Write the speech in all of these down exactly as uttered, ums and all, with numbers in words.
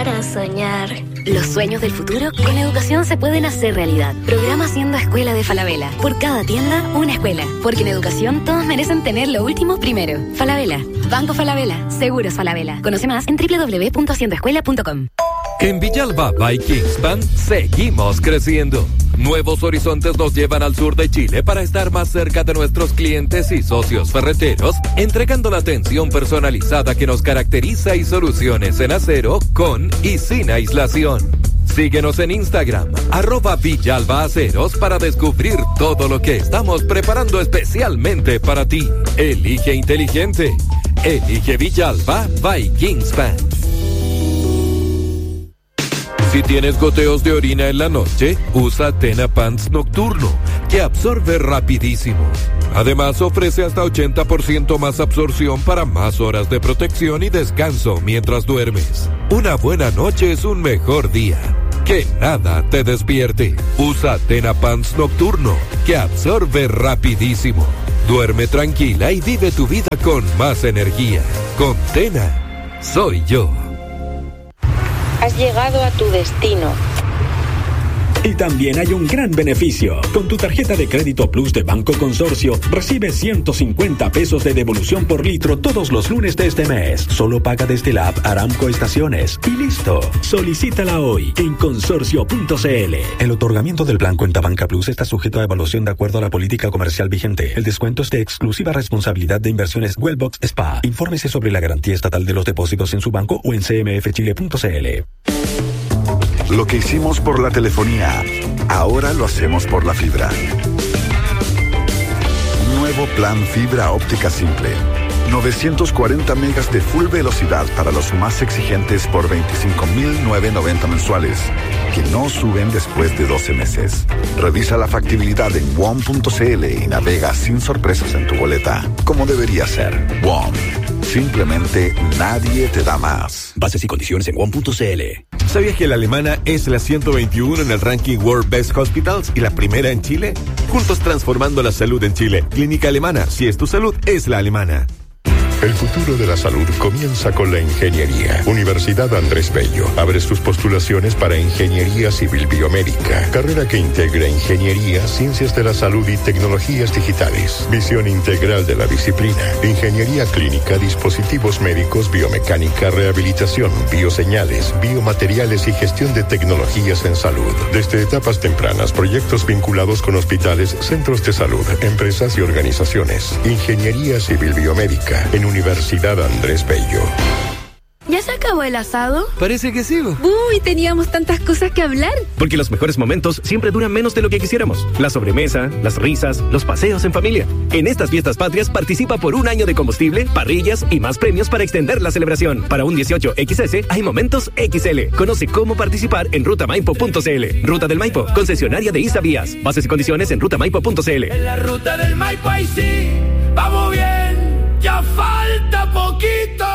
para soñar. Los sueños del futuro con educación se pueden hacer realidad. Programa Siendo Escuela de Falabella. Por cada tienda, una escuela. Porque en educación todos merecen tener lo último primero. Falabella. Banco Falabella. Seguros Falabella. Conoce más en doble u doble u doble u punto siendo escuela punto com. En Villalba by Kingspan seguimos creciendo. Nuevos horizontes nos llevan al sur de Chile para estar más cerca de nuestros clientes y socios ferreteros, entregando la atención personalizada que nos caracteriza y soluciones en acero con y sin aislación. Síguenos en Instagram, arroba Villalba Aceros, para descubrir todo lo que estamos preparando especialmente para ti. Elige inteligente. Elige Villalba by Kingspan. Si tienes goteos de orina en la noche, usa Tena Pants Nocturno, que absorbe rapidísimo. Además, ofrece hasta ochenta por ciento más absorción para más horas de protección y descanso mientras duermes. Una buena noche es un mejor día. Que nada te despierte. Usa Tena Pants Nocturno, que absorbe rapidísimo. Duerme tranquila y vive tu vida con más energía. Con Tena, soy yo. Has llegado a tu destino. Y también hay un gran beneficio. Con tu tarjeta de crédito Plus de Banco Consorcio, recibes ciento cincuenta pesos de devolución por litro todos los lunes de este mes. Solo paga desde la app Aramco Estaciones. Y listo. Solicítala hoy en consorcio punto c l. El otorgamiento del plan Cuenta Banca Plus está sujeto a evaluación de acuerdo a la política comercial vigente. El descuento es de exclusiva responsabilidad de Inversiones Wellbox Spa. Infórmese sobre la garantía estatal de los depósitos en su banco o en c m f chile punto c l. Lo que hicimos por la telefonía, ahora lo hacemos por la fibra. Nuevo plan fibra óptica simple. novecientos cuarenta megas de full velocidad para los más exigentes por veinticinco mil novecientos noventa mensuales, que no suben después de doce meses. Revisa la factibilidad en W O M punto c l y navega sin sorpresas en tu boleta, como debería ser. W O M. Simplemente nadie te da más. Bases y condiciones en W O M punto c l. ¿Sabías que la alemana es la ciento veintiuno en el ranking World Best Hospitals y la primera en Chile? Juntos transformando la salud en Chile. Clínica Alemana. Si es tu salud, es la alemana. El futuro de la salud comienza con la ingeniería. Universidad Andrés Bello abre sus postulaciones para Ingeniería Civil Biomédica, carrera que integra ingeniería, ciencias de la salud y tecnologías digitales. Visión integral de la disciplina. Ingeniería clínica, dispositivos médicos, biomecánica, rehabilitación, bioseñales, biomateriales y gestión de tecnologías en salud. Desde etapas tempranas, proyectos vinculados con hospitales, centros de salud, empresas y organizaciones. Ingeniería Civil Biomédica en Universidad Andrés Bello. ¿Ya se acabó el asado? Parece que sí. Uy, teníamos tantas cosas que hablar. Porque los mejores momentos siempre duran menos de lo que quisiéramos. La sobremesa, las risas, los paseos en familia. En estas fiestas patrias participa por un año de combustible, parrillas y más premios para extender la celebración. Para un dieciocho equis ese hay momentos equis ele. Conoce cómo participar en ruta maipo punto c l. Ruta del Maipo, concesionaria de Isa Vías. Bases y condiciones en ruta maipo punto c l. En la ruta del Maipo ahí sí, vamos bien. ¡Ya falta poquito!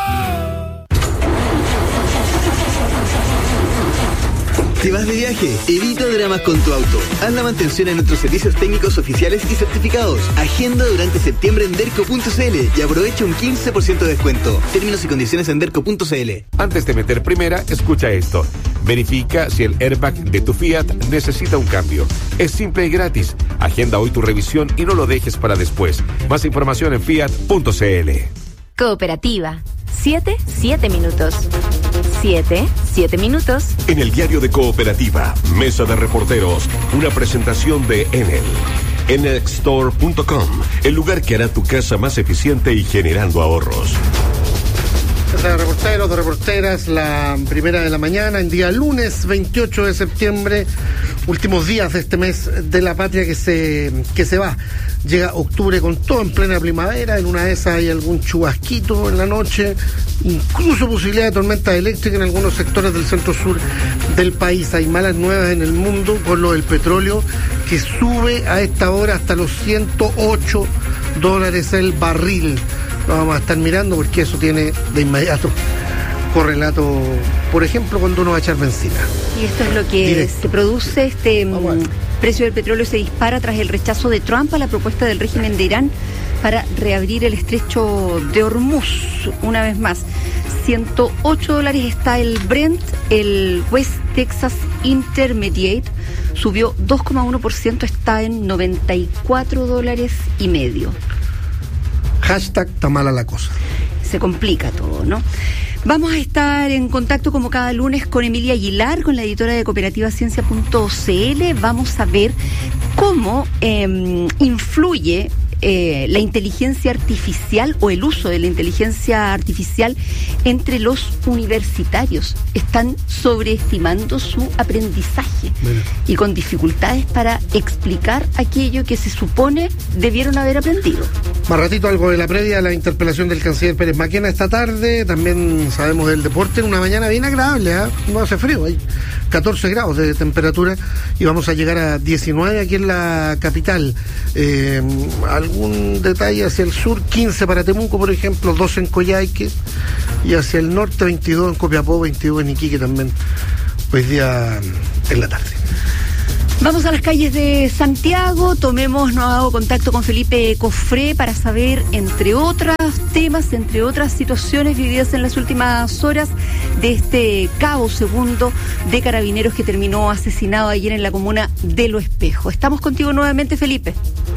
¿Te vas de viaje? Evita dramas con tu auto. Haz la mantención en nuestros servicios técnicos oficiales y certificados. Agenda durante septiembre en derco punto c l y aprovecha un quince por ciento de descuento. Términos y condiciones en derco punto c l. Antes de meter primera, escucha esto. Verifica si el airbag de tu Fiat necesita un cambio. Es simple y gratis. Agenda hoy tu revisión y no lo dejes para después. Más información en fiat punto c l. Cooperativa. Siete, siete minutos. Siete, siete minutos. En el diario de Cooperativa, Mesa de Reporteros, una presentación de Enel. Enel Store punto com, el lugar que hará tu casa más eficiente y generando ahorros. De reporteros, de reporteras, la primera de la mañana, en día lunes veintiocho de septiembre, últimos días de este mes de la patria que se, que se va. Llega octubre con todo en plena primavera, en una de esas hay algún chubasquito en la noche, incluso posibilidad de tormenta eléctrica en algunos sectores del centro sur del país. Hay malas nuevas en el mundo con lo del petróleo, que sube a esta hora hasta los ciento ocho dólares el barril. Lo vamos a estar mirando porque eso tiene de inmediato correlato, por ejemplo, cuando uno va a echar benzina. Y esto es lo que Directo. se produce, este precio del petróleo se dispara tras el rechazo de Trump a la propuesta del régimen de Irán para reabrir el estrecho de Hormuz. Una vez más, ciento ocho dólares está el Brent, el West Texas Intermediate subió dos coma uno por ciento, está en noventa y cuatro dólares y medio. Hashtag está mala la cosa. Se complica todo, ¿no? Vamos a estar en contacto como cada lunes con Emilia Aguilar, con la editora de cooperativa ciencia punto c l. Vamos a ver cómo eh, influye eh, la inteligencia artificial o el uso de la inteligencia artificial entre los universitarios. Están sobreestimando su aprendizaje bueno. y con dificultades para explicar aquello que se supone debieron haber aprendido. Más ratito algo de la previa a la interpelación del canciller Pérez Maquena esta tarde. También sabemos del deporte en una mañana bien agradable, ¿eh? No hace frío, hay catorce grados de temperatura y vamos a llegar a diecinueve aquí en la capital. Eh, algún detalle hacia el sur, quince para Temuco, por ejemplo, doce en Coyhaique, y hacia el norte veintidós en Copiapó, veintidós en Iquique también, hoy día en la tarde. Vamos a las calles de Santiago, tomemos nuevo contacto con Felipe Cofré para saber, entre otros temas, entre otras situaciones vividas en las últimas horas, de este cabo segundo de Carabineros que terminó asesinado ayer en la comuna de Lo Espejo. Estamos contigo nuevamente, Felipe.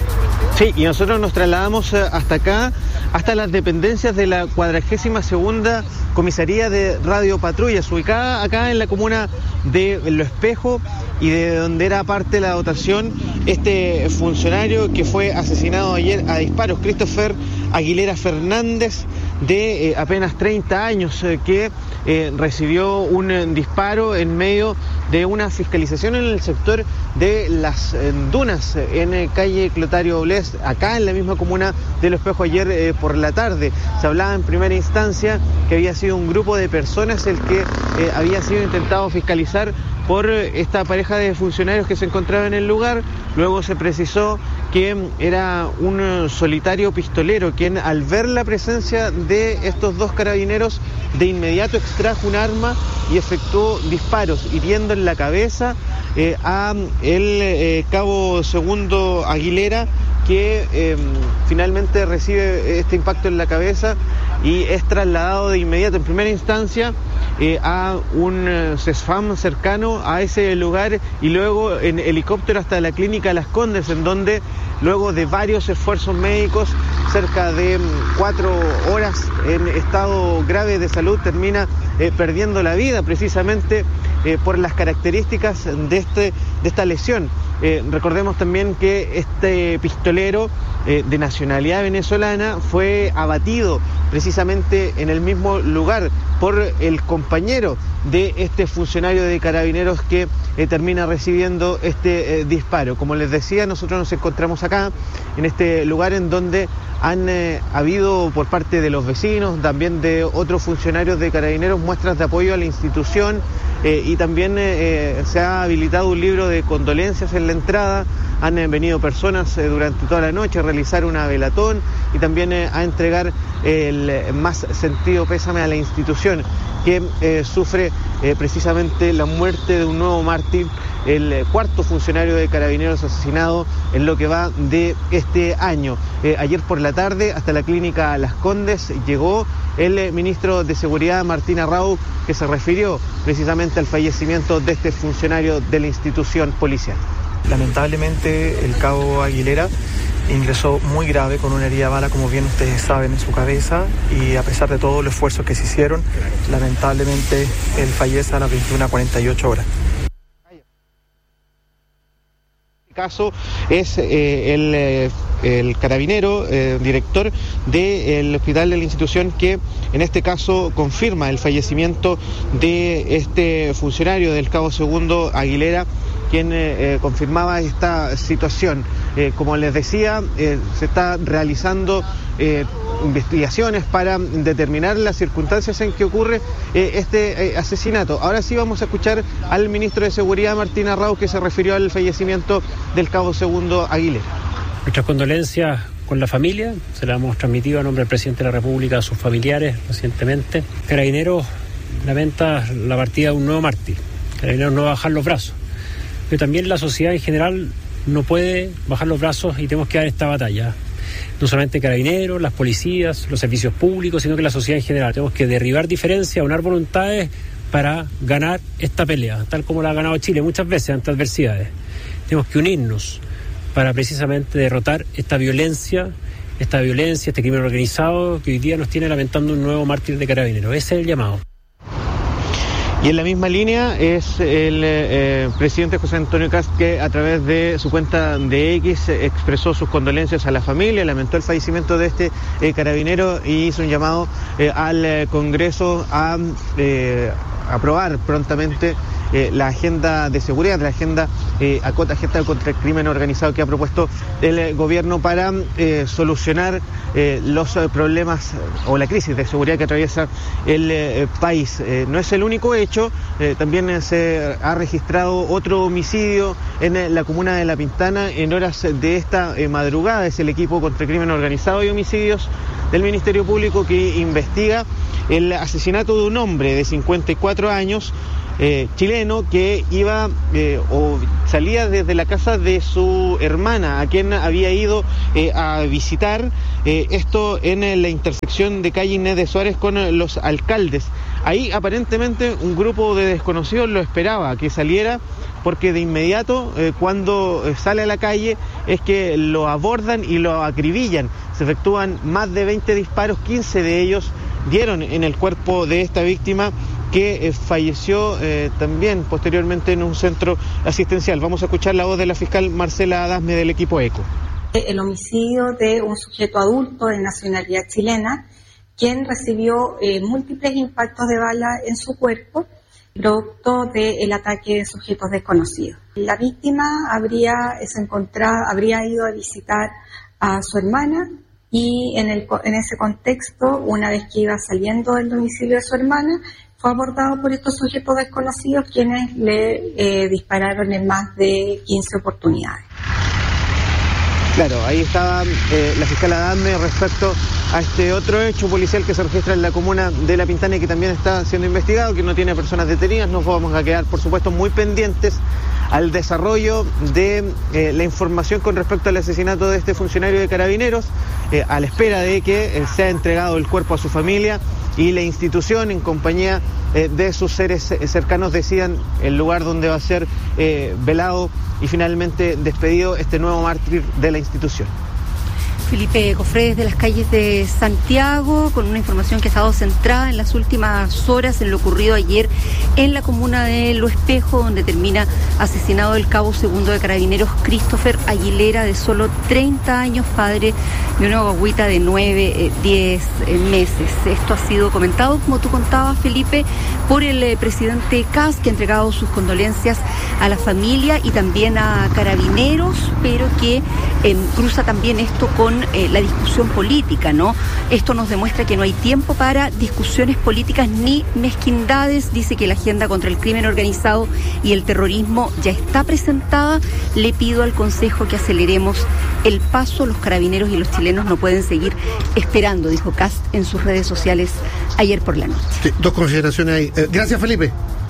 Sí, y nosotros nos trasladamos hasta acá, hasta las dependencias de la cuadragésima segunda comisaría de Radio Patrullas, ubicada acá en la comuna de Lo Espejo, y de donde era parte de la dotación este funcionario que fue asesinado ayer a disparos, Christopher Aguilera Fernández, de eh, apenas treinta años, eh, que eh, recibió un eh, disparo en medio de una fiscalización en el sector de las eh, dunas, eh, en eh, calle Clotario Blés, acá en la misma comuna de Lo Espejo ayer eh, por la tarde. Se hablaba en primera instancia que había sido un grupo de personas el que eh, había sido intentado fiscalizar por esta pareja de funcionarios que se encontraba en el lugar. Luego se precisó que era un solitario pistolero quien, al ver la presencia de estos dos carabineros, de inmediato extrajo un arma y efectuó disparos, hiriendo en la cabeza eh, a el eh, cabo segundo Aguilera, que eh, finalmente recibe este impacto en la cabeza y es trasladado de inmediato, en primera instancia, eh, a un eh, CESFAM cercano a ese lugar, y luego en helicóptero hasta la clínica Las Condes, en donde luego de varios esfuerzos médicos, cerca de cuatro horas en estado grave de salud, termina eh, perdiendo la vida precisamente eh, por las características de, este, de esta lesión. Eh, recordemos también que este pistolero eh, de nacionalidad venezolana fue abatido precisamente en el mismo lugar por el compañero de este funcionario de Carabineros que eh, termina recibiendo este eh, disparo. Como les decía, nosotros nos encontramos acá, en este lugar en donde han eh, habido por parte de los vecinos, también de otros funcionarios de Carabineros, muestras de apoyo a la institución, eh, y también eh, se ha habilitado un libro de condolencias en la entrada. Han eh, venido personas eh, durante toda la noche a realizar una velatón y también eh, a entregar eh, el más sentido pésame a la institución que eh, sufre eh, precisamente la muerte de un nuevo mártir, el eh, cuarto funcionario de Carabineros asesinado en lo que va de este año. Eh, ayer por la tarde, hasta la clínica Las Condes, llegó el eh, ministro de Seguridad, Martín Arrau, que se refirió precisamente al fallecimiento de este funcionario de la institución policial. Lamentablemente, el cabo Aguilera ingresó muy grave con una herida de bala, como bien ustedes saben, en su cabeza, y a pesar de todos los esfuerzos que se hicieron, lamentablemente él fallece a las veintiuna cuarenta y ocho horas. El caso es eh, el, eh, el carabinero, eh, director del hospital de la institución, que en este caso confirma el fallecimiento de este funcionario del cabo segundo Aguilera, quien eh, confirmaba esta situación. Eh, como les decía, eh, se está realizando eh, investigaciones para determinar las circunstancias en que ocurre eh, este eh, asesinato. Ahora sí vamos a escuchar al ministro de Seguridad, Martín Arrau, que se refirió al fallecimiento del cabo segundo Aguilera. Nuestras condolencias con la familia, se la hemos transmitido a nombre del presidente de la República a sus familiares recientemente. Carabineros lamenta la partida de un nuevo mártir. Carabineros no va a bajar los brazos, pero también la sociedad en general no puede bajar los brazos y tenemos que dar esta batalla. no solamente carabineros, las policías, los servicios públicos, sino que la sociedad en general. Tenemos que derribar diferencias, unar voluntades para ganar esta pelea, tal como la ha ganado Chile muchas veces ante adversidades. Tenemos que unirnos para precisamente derrotar esta violencia, esta violencia, este crimen organizado que hoy día nos tiene lamentando un nuevo mártir de carabineros. Ese es el llamado. Y en la misma línea es el eh, presidente José Antonio Kast, que a través de su cuenta de X expresó sus condolencias a la familia, lamentó el fallecimiento de este eh, carabinero y hizo un llamado eh, al eh, Congreso a eh, aprobar prontamente eh, la agenda de seguridad, la agenda eh, acota agenda contra el crimen organizado que ha propuesto el eh, gobierno para eh, solucionar eh, los eh, problemas o la crisis de seguridad que atraviesa el eh, país. Eh, no es el único hecho, eh, también eh, se ha registrado otro homicidio en eh, la comuna de La Pintana en horas de esta eh, madrugada. Es el equipo contra el crimen organizado y homicidios del Ministerio Público que investiga el asesinato de un hombre de cincuenta y cuatro años, eh, chileno, que iba eh, o salía desde la casa de su hermana, a quien había ido eh, a visitar, eh, esto en eh, la intersección de calle Inés de Suárez con eh, los alcaldes. Ahí aparentemente un grupo de desconocidos lo esperaba que saliera, porque de inmediato eh, cuando eh, sale a la calle es que lo abordan y lo acribillan. Se efectúan más de veinte disparos, quince de ellos dieron en el cuerpo de esta víctima, que eh, falleció eh, también posteriormente en un centro asistencial. Vamos a escuchar la voz de la fiscal Marcela Adasme del equipo ECO. El homicidio de un sujeto adulto de nacionalidad chilena, quien recibió eh, múltiples impactos de bala en su cuerpo, producto del ataque de sujetos desconocidos. La víctima habría, se encontraba, habría ido a visitar a su hermana y en, el, en ese contexto, una vez que iba saliendo del domicilio de su hermana, fue abordado por estos sujetos desconocidos, quienes le eh, dispararon en más de quince oportunidades. Claro, ahí estaba eh, la fiscal Adame respecto a este otro hecho policial que se registra en la comuna de La Pintana y que también está siendo investigado, que no tiene personas detenidas. Nos vamos a quedar, por supuesto, muy pendientes al desarrollo de eh, la información con respecto al asesinato de este funcionario de Carabineros, eh, a la espera de que eh, sea entregado el cuerpo a su familia y la institución, en compañía eh, de sus seres cercanos, decidan el lugar donde va a ser eh, velado y finalmente despedido este nuevo mártir de la institución. Felipe Cofrés de las calles de Santiago, con una información que ha estado centrada en las últimas horas en lo ocurrido ayer en la comuna de Lo Espejo, donde termina asesinado el cabo segundo de Carabineros Christopher Aguilera, de solo treinta años, padre de una guagüita de nueve, diez meses. Esto ha sido comentado, como tú contabas, Felipe, por el eh, presidente Kast, que ha entregado sus condolencias a la familia y también a Carabineros, pero que eh, cruza también esto con Eh, la discusión política, ¿no? Esto nos demuestra que no hay tiempo para discusiones políticas ni mezquindades. Dice que la agenda contra el crimen organizado y el terrorismo ya está presentada. Le pido al Consejo que aceleremos el paso. Los carabineros y los chilenos no pueden seguir esperando, dijo Kast en sus redes sociales ayer por la noche. Sí, dos consideraciones ahí. Eh, gracias, Felipe.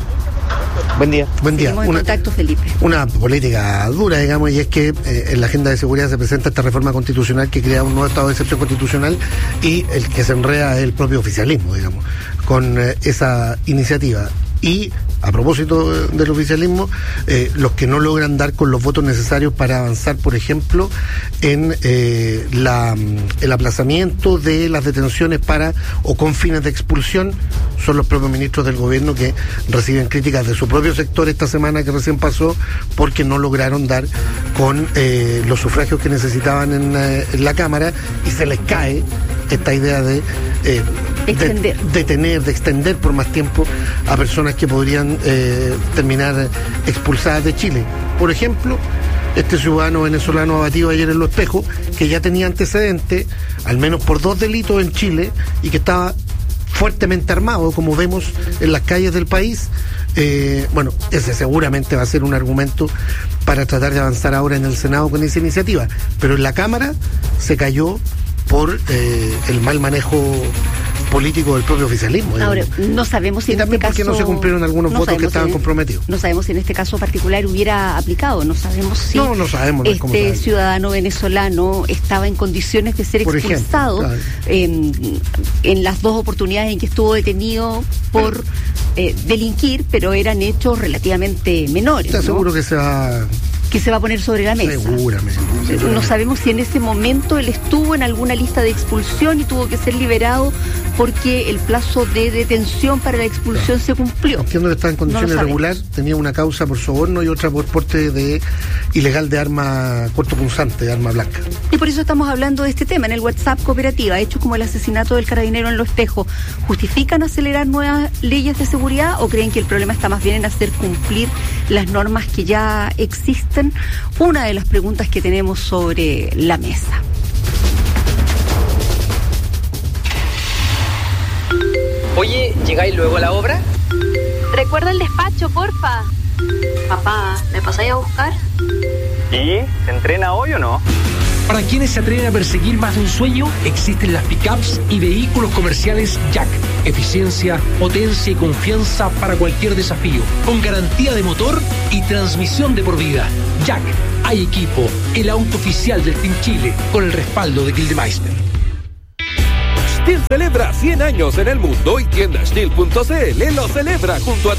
Buen día. Buen día. Seguimos en una, contacto, Felipe. Una política dura, digamos, y es que eh, en la agenda de seguridad se presenta esta reforma constitucional que crea un nuevo estado de excepción constitucional, y el que se enreda es el propio oficialismo, digamos, con eh, esa iniciativa. Y a propósito del oficialismo, eh, los que no logran dar con los votos necesarios para avanzar, por ejemplo, en eh, la, el aplazamiento de las detenciones para o con fines de expulsión, son los propios ministros del gobierno, que reciben críticas de su propio sector esta semana que recién pasó, porque no lograron dar con eh, los sufragios que necesitaban en, eh, en la Cámara, y se les cae esta idea de eh, extender. De, detener, de extender por más tiempo a personas que podrían eh, terminar expulsadas de Chile. Por ejemplo, este ciudadano venezolano abatido ayer en Lo Espejo, que ya tenía antecedentes, al menos por dos delitos en Chile, y que estaba fuertemente armado, como vemos en las calles del país. Eh, bueno, ese seguramente va a ser un argumento para tratar de avanzar ahora en el Senado con esa iniciativa, pero en la Cámara se cayó por eh, el mal manejo político del propio oficialismo. Ahora, no sabemos si y en también este porque caso, no se cumplieron algunos no votos que estaban si, comprometidos. No sabemos si en este caso particular hubiera aplicado, no sabemos si no, no sabemos, no este sabemos. ciudadano venezolano estaba en condiciones de ser por expulsado ejemplo, claro. en, en las dos oportunidades en que estuvo detenido por eh, delinquir, pero eran hechos relativamente menores. Está ¿no? seguro que se va... que se va a poner sobre la mesa. Seguramente, seguramente. No sabemos si en ese momento él estuvo en alguna lista de expulsión y tuvo que ser liberado porque el plazo de detención para la expulsión claro. se cumplió. Entiendo que estaba en condiciones no irregulares, tenía una causa por soborno y otra por porte de ilegal de arma cortopunzante, de arma blanca. Y por eso estamos hablando de este tema. En el WhatsApp Cooperativa, hechos como el asesinato del carabinero en Lo Espejo, ¿justifican acelerar nuevas leyes de seguridad o creen que el problema está más bien en hacer cumplir las normas que ya existen? Una de las preguntas que tenemos sobre la mesa. Oye, ¿llegáis luego a la obra? Recuerda el despacho, porfa. Papá, ¿me pasáis a buscar? ¿Y? ¿Se entrena hoy o no? Para quienes se atreven a perseguir más de un sueño, existen las pickups y vehículos comerciales Jack. Eficiencia, potencia y confianza para cualquier desafío. Con garantía de motor y transmisión de por vida. Jack, hay equipo, el auto oficial del Team Chile, con el respaldo de Gildemeister. Stihl celebra cien años en el mundo y tienda Stihl punto c l lo celebra junto a